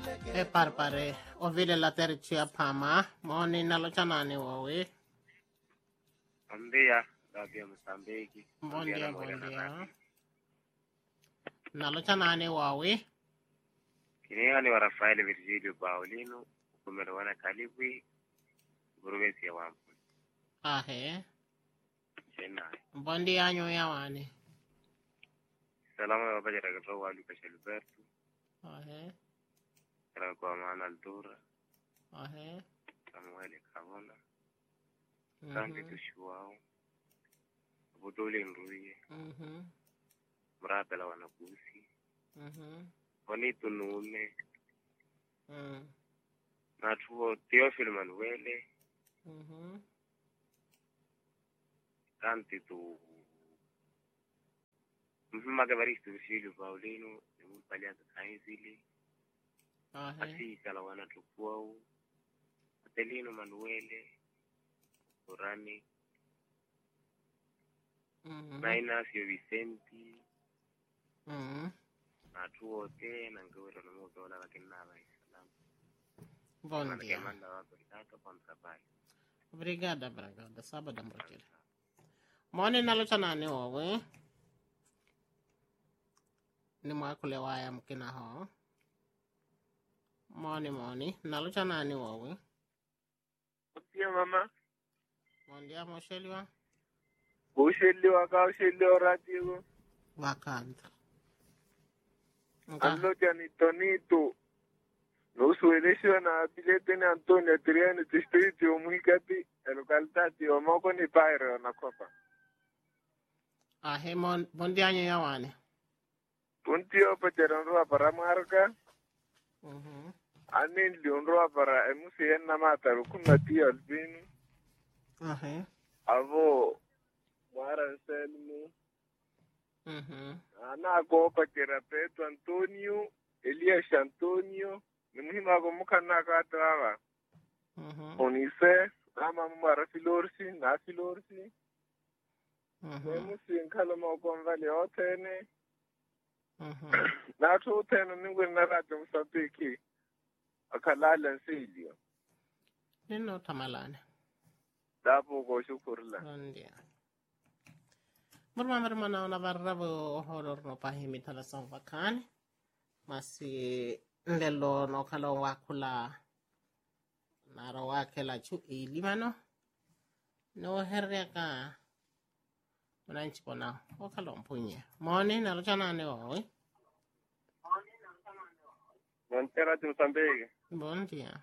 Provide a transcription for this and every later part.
E parpare, o vile la tercia pama, moni nalochanani wawe. Ambia, Gabia Msambiki. Bom dia. Nalochanani wawe. Kiniha ni wa Rafael Virgilio Paulino, kumelewana Kalibwi, Gurumesi ya Wampu. Ahe. Chena. Bom dia nyo yawane. Salama ya wabaja ragato wa Lucas Alberto. Ahe. Kwa maana Aldura. Ahe. Samuel Kavona. Kambi Tushuao. Budole Nruye. Mrabela wanakusi. Bonito Nume. Natuo Theophil Manuele. Tanti tu Magavaristo Virgilio Paulino, un paliato Kainzili. Así Calawana Tupuau, Atelino Manuele, Orani, Nainasio Vicenti, Natuo Te, Nanguero Nomoto, la Kinava Islam. Bom dia. Obrigada, Bragada. Sábado, Ambrotira. Moni nalochanani wawe. Ni mwakule waya mkina ho. Moni. Nalochanani wawe. Tia mama. Bom dia, mosheliwa. Usheliwa ka usheliwa ratigo. Wakanda. Ando jani tonito. No suelesio na bilete ni Antonio Triani distriti umuhikati localitati omoko ni paire na kopa. Ahe bom dia nyo yawane. Puntio pacheronroa para marca. Anin lionroa para emusien na mata rukumati albino. Ahe. Avo Mara Selmo. Ana ko pacherapeto Antonio, Elias Antonio. Ni muhimu ako mukana katawa. Onise, ama mara filorsi, na filorsi. Nemusi nkalo mwakonvali otene. Na tu utene ningwe narate Msambiki. Akalala nsilio. Nino tamalane. Dapo ko shukurla. Ndia. Murma na una barrabo horror no pahimi tala son vakani. Masi lelo no kalo wakula naro wakela chu ilimano. No herreka mananchi pona o kalo mpunye. Moni nalochana ne wawe. Montera de Msambiki. Bom dia.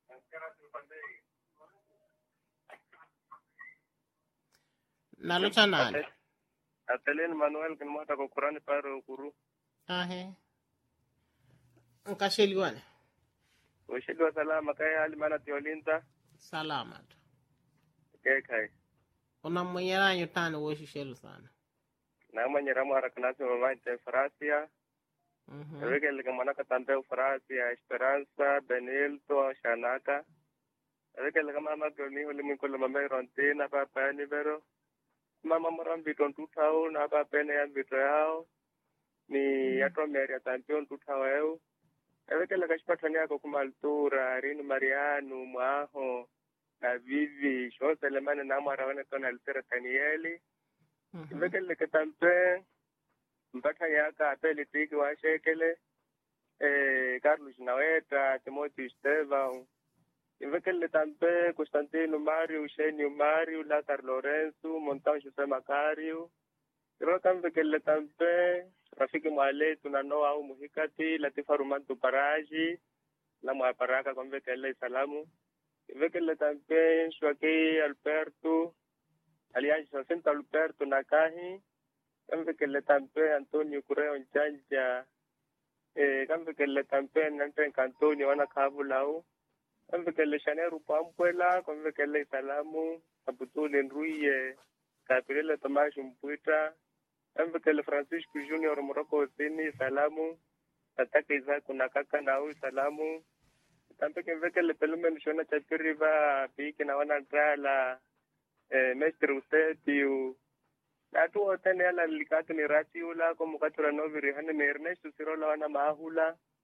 Nalochana. Atelino Manuel kinmata ko Kurani paro kuru. Ahe. Nkasheliwane. Usheliwa salama kaya alimana tiolinta. Salamat. Kai. Una mwenyera nyutani woshi shelu sana. Na mwenyera mwara kanasi mamaite Frasia. Eweke kama katante Frasia, Esperanza, Benilto, Shanaka. Eweke kama magoni ulimwinkola mama Rontina papa ni vero. Mama morambito ntutao na papa ne ambito yao. Ni yato meria tampion tutao yao. Eweke kashpatani yako kumaltura, Rinu Mariano, Mwaho, na Vivi, Shonsa Lemane na Marawane kona Altera Tanieli. Eweke katampe mpaka yaka apeli tiki wa shekele Carlos Naweta, Timothy Estevão. Eweke tampe Constantino Mario, Eugênio Mario, Lázaro Lourenço, Montão José Macario. Eweke tampe Rafiki Mwale tunanoa au muhikati Latifa Rumantu Paraji la mwaparaka kwa mvekele salamu vekele tampe Shwaki Alberto Alianji Jacinto Alberto Nakahi vekele tampe Antonio Cureo Njanja vekele tampe Nante Antonio wana Kabulau vekele Shaneru Pampwela kwa mvekele salamu Abutule Nruye Kapilele Tomash Mpwita Ambekele Francisco Junior Morocco Sini salamu Tatake Isaac na kaka nao salamu Tampeke mvekele pelume nishona chapiriva Piki na wana drala Mestre Usetiu Natu otene ala likatu ni rati ula Kwa mukatura noviri hane ni Ernesto Sirola wana mahula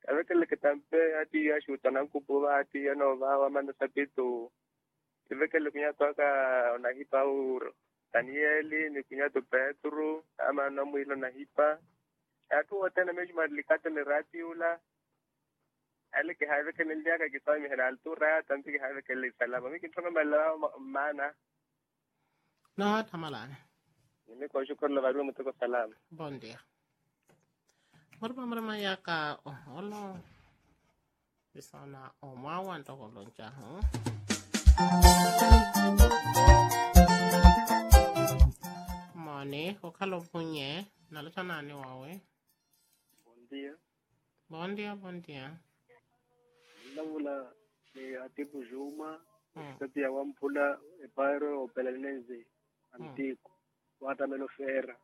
Avekele que tampe ati ya shutana kupuva ati ya no va manda sapitu. Avekele kunya toka onahipa ur Danieli ni kunya to Petro ama no muilo nahipa. Atu watena meji madlikata le ratiula. Ale que have que ndia ka kitwa mi hera altura tanti que have que le salama mi kitwa mala mana. No, tamalane. Ni ko shukr la varu mutako salam. Bon dia. Morba marama yaka oholo. Bisana omawan to koloncha, Mone, kokalo punye, nalutana ni wawe. Bom dia. Bon dia. Lavula ni Atiku Juma, kati ya Wampula, Eparo, o Pelenense, Antico, Watamelo Ferra.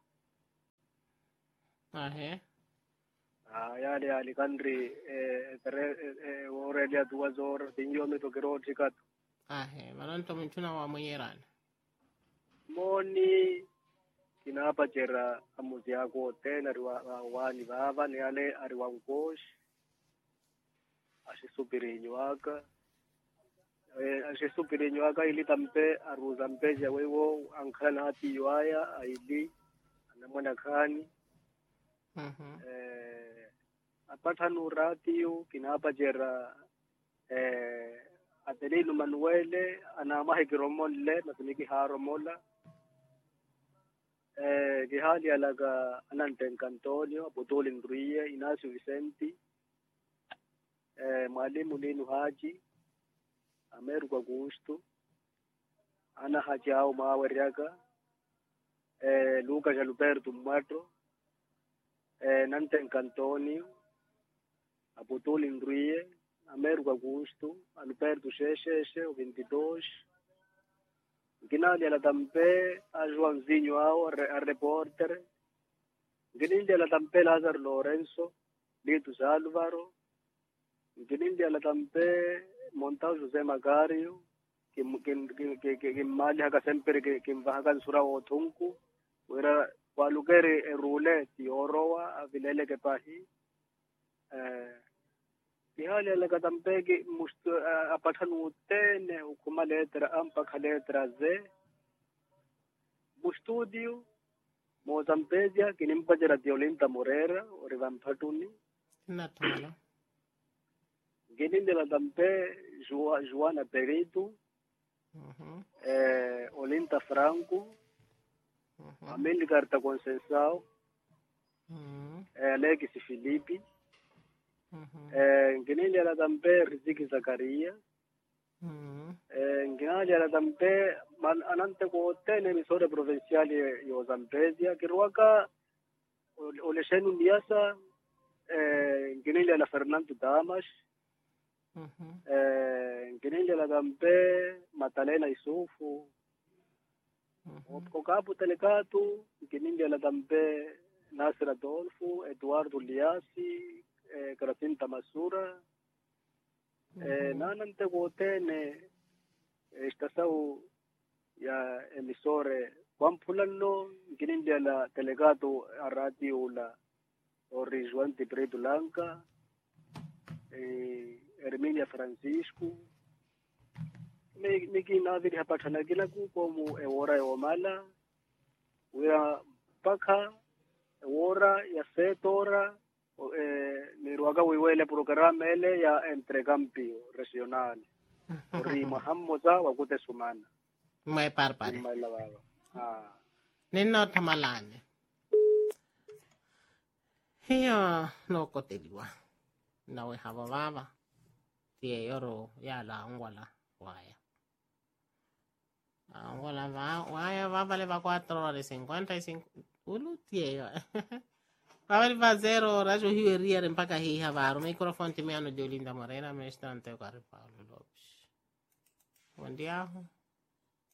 Ahe. Yale alikandri already at was or tinyo me to kero chikat. Ahe, malanto mchuna wa mweran. Moni kinapa chera amuzi yako tena wani baba ni ale ariwangosh. Asisupirinyo waka ili tampe aruza mpeja wewo ankana hati yuaya aili anamwana kani. Apata nuratiyo kinapa jera Adelino Manuele anamahe kiromole natumiki haromola gihali alaga Ananten Antonio Botoli Ndruye Inacio Vicenti Mwalimu Linu Haji Ameru kwa Gusto Ana Haji au Mawariaga Lucas Aluberto Muerto Nanten Antonio Abotoli Ndruye Ameru kwa Gusto Aluberto Sheshe o 22 Ginali ala tampe a Joãozinho ao a reporter Ginindi ala tampe Lazar Lorenzo Litus Álvaro Ginindi ala tampe Montao José Magario que mali haka sempre que vahakan sura otunku wera walugere rule ti orowa avilele ke pahi Ihali ala katampegi mustu apatanu utene ukuma letra ampa letra Z mustudio Mozampedia kinimpajera Diolinta Morera orivampatuni Natala. Gininde la tampe Joana Perito Olinta Franco Amelie Carta Conceição Alexis Filipe Nginili la tampe Riziki Zakaria Nginali la tampe anante ko tene misore provinciali yo Zambezia kirwaka oleshenu ndiasa Nginili la Fernando Damas Nginili la tampe Matalena Isufu Okapu Telekatu Nginili la tampe Nasir Adolfo Eduardo Liasi Krasinta Masura nanante gotene estasau ya emisore Wampulano Nginindi la delegato a radio la Orijuanti Preto Lanka Herminia Francisco Miki naviri hapatana kila como ora ya Omala wea paka ora ya setora Niruaga wiwele programa ele ya entrecampio regional. Ori mahammoza wakute sumana. May parpare. May lawaba. Nino tamalane. Hiyo no koteliwa. Nawe habababa. Tie yoro ya la angwala waya. Angwala waya vale va 4 horas 55. Ulu tie yo. Pavali va 0 horas hiyo ria mpaka hii havaru microphone timeano Diolinda Morena mestante kwa Paulo Lopes. Bom dia.